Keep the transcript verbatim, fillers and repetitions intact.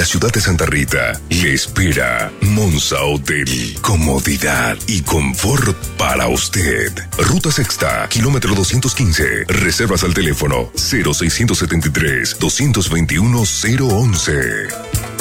la ciudad de Santa Rita, le espera Monza Hotel. Comodidad y confort para usted. Ruta Sexta, kilómetro doscientos quince. Reservas al teléfono cero seiscientos setenta y tres, doscientos veintiuno, cero once.